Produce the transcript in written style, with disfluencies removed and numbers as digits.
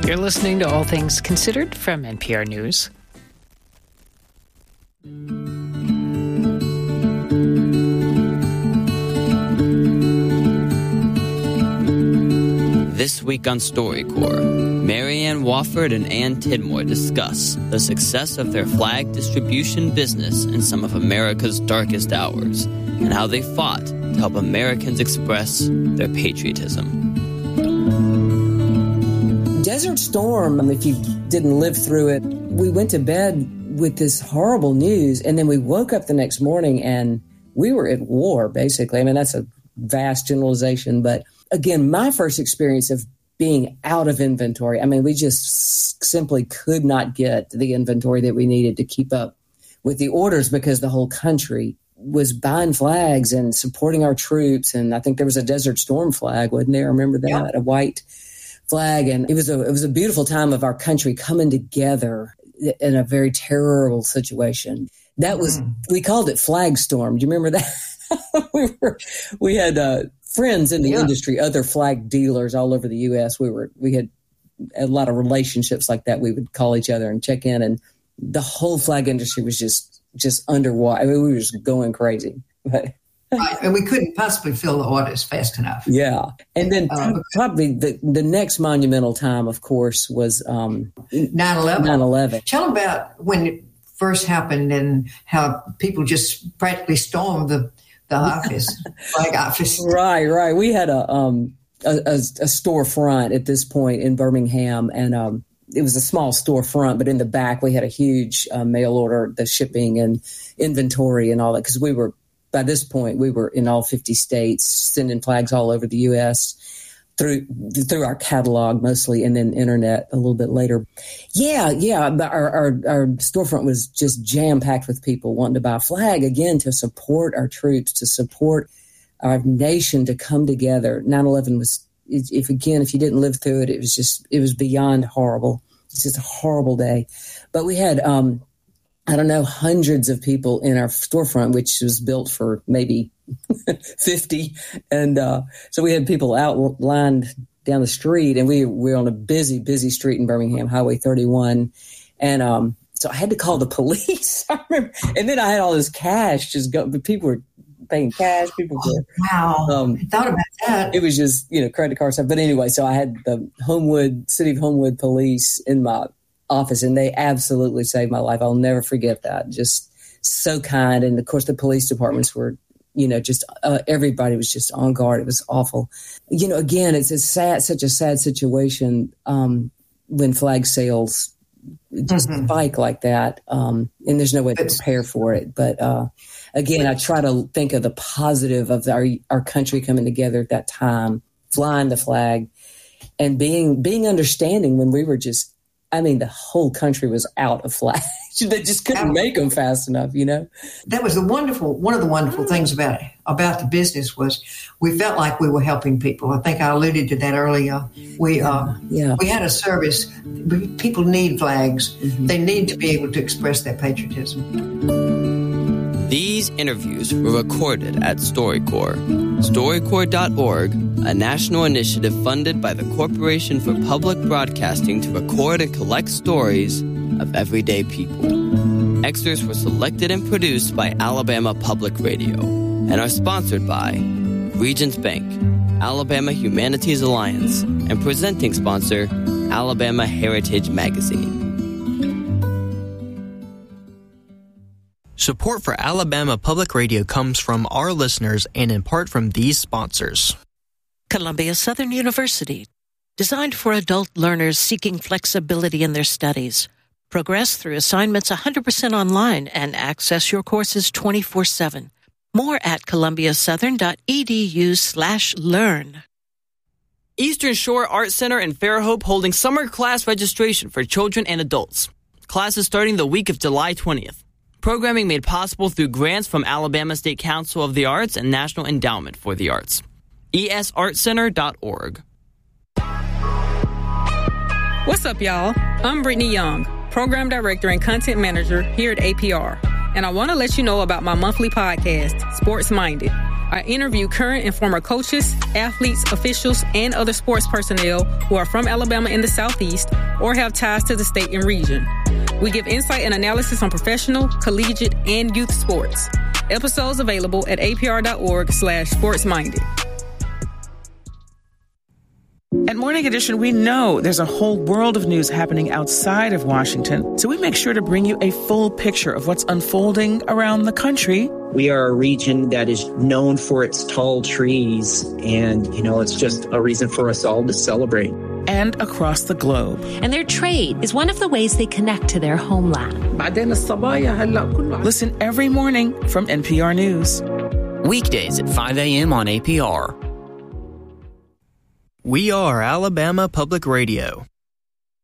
You're listening to All Things Considered from NPR News. This week on StoryCorps, Marianne Wofford and Ann Tidmore discuss the success of their flag distribution business in some of America's darkest hours and how they fought to help Americans express their patriotism. Desert Storm, if you didn't live through it, we went to bed with this horrible news, and then we woke up the next morning and we were at war, basically. I mean, that's a vast generalization, but again, my first experience of being out of inventory, I mean, we just simply could not get the inventory that we needed to keep up with the orders because the whole country was buying flags and supporting our troops. And I think there was a Desert Storm flag, wasn't there? I remember that, yeah. A white flag. And it was a beautiful time of our country coming together in a very terrible situation. That was, we called it Flag Storm. Do you remember that? we had friends in the industry, other flag dealers all over the U.S. We had a lot of relationships like that. We would call each other and check in, and the whole flag industry was just underwater. I mean, we were just going crazy. Right, and we couldn't possibly fill the orders fast enough. Yeah, and then probably the next monumental time, of course, was 9/11. 9/11. Tell them about when it first happened and how people just practically stormed the office, flag office. Right. We had a storefront at this point in Birmingham, and it was a small storefront, but in the back we had a huge mail order, the shipping and inventory and all that, because by this point we were in all 50 states, sending flags all over the U.S. through our catalog mostly, and then internet a little bit later. Yeah. But our storefront was just jam packed with people wanting to buy a flag again to support our troops, to support our nation, to come together. 9/11 was, if you didn't live through it, it was beyond horrible. It's just a horrible day. But we had, hundreds of people in our storefront, which was built for maybe 50. And so we had people outlined down the street, and we were on a busy, busy street in Birmingham, Highway 31. And so I had to call the police. I remember. And then I had all this cash just go, but people were paying cash. People were. Wow. I thought about that. It was just, credit card stuff. But anyway, so I had the City of Homewood police in my office, and they absolutely saved my life. I'll never forget that. Just so kind. And of course, the police departments were, everybody was just on guard. It was awful. Again, it's such a sad situation when flag sales just spike like that. And there's no way to prepare for it. But again, I try to think of the positive of our country coming together at that time, flying the flag, and being understanding when we were just, the whole country was out of flags. They just couldn't make them fast enough, That was one of the wonderful things about the business was we felt like we were helping people. I think I alluded to that earlier. We had a service. People need flags. Mm-hmm. They need to be able to express their patriotism. These interviews were recorded at StoryCorps. StoryCorps.org, a national initiative funded by the Corporation for Public Broadcasting to record and collect stories of everyday people. Extras were selected and produced by Alabama Public Radio and are sponsored by Regions Bank, Alabama Humanities Alliance, and presenting sponsor, Alabama Heritage Magazine. Support for Alabama Public Radio comes from our listeners and in part from these sponsors. Columbia Southern University, designed for adult learners seeking flexibility in their studies. Progress through assignments 100% online and access your courses 24/7. More at columbiasouthern.edu/learn. Eastern Shore Art Center in Fairhope holding summer class registration for children and adults. Classes starting the week of July 20th. Programming made possible through grants from Alabama State Council of the Arts and National Endowment for the Arts. esartcenter.org. What's up, y'all? I'm Brittany Young, Program Director and Content Manager here at APR, and I want to let you know about my monthly podcast, Sports Minded. I interview current and former coaches, athletes, officials, and other sports personnel who are from Alabama in the Southeast or have ties to the state and region. We give insight and analysis on professional, collegiate, and youth sports. Episodes available at apr.org/sportsminded. At Morning Edition, we know there's a whole world of news happening outside of Washington, so we make sure to bring you a full picture of what's unfolding around the country. We are a region that is known for its tall trees, and, it's just a reason for us all to celebrate. And across the globe. And their trade is one of the ways they connect to their homeland. Listen every morning from NPR News. Weekdays at 5 a.m. on APR. We are Alabama Public Radio.